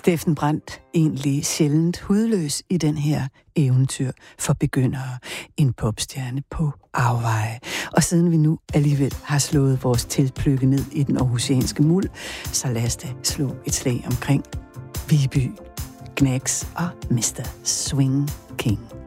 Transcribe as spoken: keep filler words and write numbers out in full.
Steffen Brandt, egentlig sjældent hudløs i den her eventyr for begyndere. En popstjerne på afveje. Og siden vi nu alligevel har slået vores teltpløkke ned i den aarhusianske muld, så lad os da slå et slag omkring Viby, Knacks og mister Swing King.